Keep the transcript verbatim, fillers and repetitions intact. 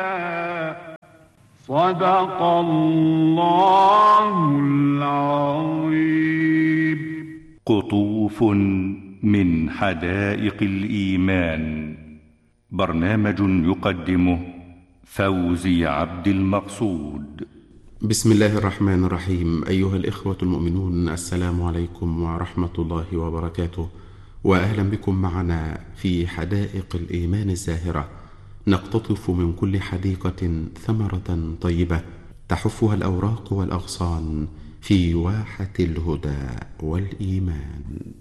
صدق الله العظيم. قطوف من حدائق الإيمان، برنامج يقدمه فوزي عبد المقصود. بسم الله الرحمن الرحيم. أيها الإخوة المؤمنون، السلام عليكم ورحمة الله وبركاته، وأهلا بكم معنا في حدائق الإيمان الزاهرة، نقتطف من كل حديقة ثمرة طيبة تحفها الأوراق والأغصان في واحة الهدى والإيمان.